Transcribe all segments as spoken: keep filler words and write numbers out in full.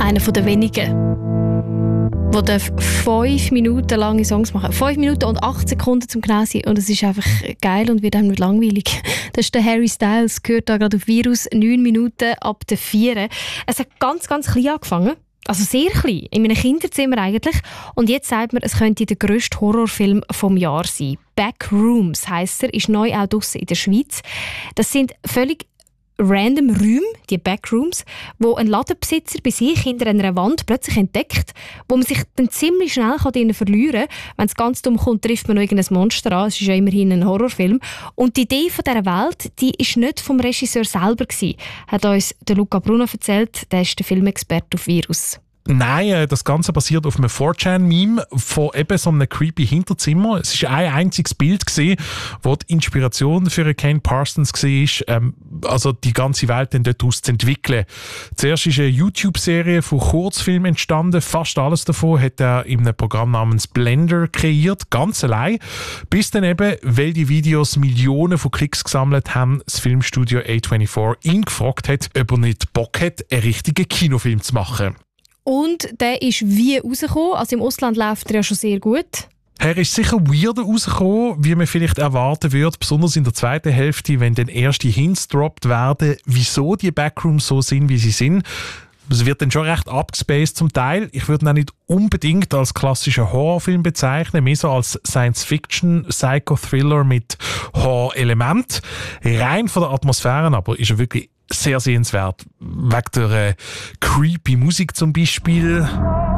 einer der wenigen, der fünf Minuten lange Songs machen. fünf Minuten und acht Sekunden zum genau sein. Und es ist einfach geil und wird einem nicht langweilig. Das ist der Harry Styles, gehört da gerade auf Virus, neun Minuten ab der vier. Es hat ganz, ganz klein angefangen. Also sehr klein, in meinem Kinderzimmer eigentlich. Und jetzt sagt man, es könnte der grösste Horrorfilm vom Jahr sein. Backrooms heisst er, ist neu auch draussen in der Schweiz. Das sind völlig random Räume, die Backrooms, wo ein Ladenbesitzer bei sich hinter einer Wand plötzlich entdeckt, wo man sich dann ziemlich schnell darin verlieren kann. Wenn es ganz dumm kommt, trifft man noch irgendein Monster an. Es ist ja immerhin ein Horrorfilm. Und die Idee von dieser Welt, die ist nicht vom Regisseur selber gewesen, hat uns der Luca Bruno erzählt. Der ist der Filmexperte auf Virus. Nein, das Ganze basiert auf einem four chan Meme von eben so einem creepy Hinterzimmer. Es war ein einziges Bild gewesen, wo die Inspiration für Ken Parsons war, ähm, also die ganze Welt dann daraus zu entwickeln. Zuerst ist eine YouTube-Serie von Kurzfilmen entstanden. Fast alles davon hat er in einem Programm namens Blender kreiert, ganz allein. Bis dann eben, weil die Videos Millionen von Klicks gesammelt haben, das Filmstudio A vierundzwanzig ihn gefragt hat, ob er nicht Bock hat, einen richtigen Kinofilm zu machen. Und der ist wie rausgekommen. Also im Ausland läuft er ja schon sehr gut. Er ist sicher weirder rausgekommen, wie man vielleicht erwarten würde, besonders in der zweiten Hälfte, wenn dann erste Hints droppt werden, wieso die Backrooms so sind, wie sie sind. Es wird dann schon recht abgespaced zum Teil. Ich würde ihn auch nicht unbedingt als klassischen Horrorfilm bezeichnen, mehr so als Science-Fiction, Psycho-Thriller mit Horror-Element. Rein von der Atmosphäre aber ist er wirklich sehr sehenswert. Wegen der äh, creepy Musik zum Beispiel.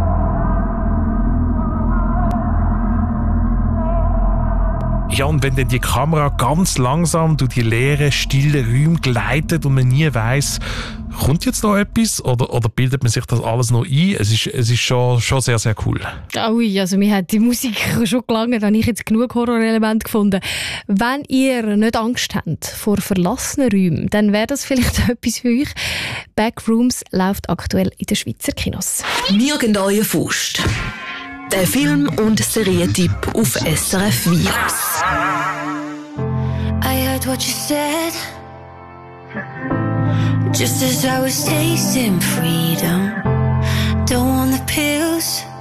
Ja, und wenn dann die Kamera ganz langsam durch die leeren, stillen Räume gleitet und man nie weiss, kommt jetzt noch etwas oder, oder bildet man sich das alles noch ein? Es ist, es ist schon, schon sehr, sehr cool. Ui, also mir hat die Musik schon gelangt, da habe ich jetzt genug Horrorelemente gefunden. Wenn ihr nicht Angst habt vor verlassenen Räumen, dann wäre das vielleicht etwas für euch. Backrooms läuft aktuell in den Schweizer Kinos. Nirgendwo Faust. Der Film- und Serientipp auf S R F Virus. I heard what you said, just as I was tasting freedom. Don't want the pills.